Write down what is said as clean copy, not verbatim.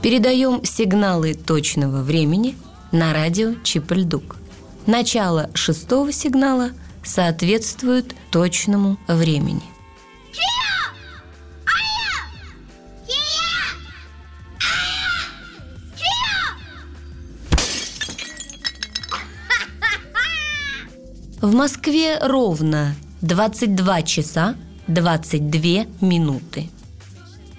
Передаем сигналы точного времени на радио Чип-Ль-Дук. Начало 6-го сигнала соответствует точному времени. В Москве ровно 22 часа 22 минуты.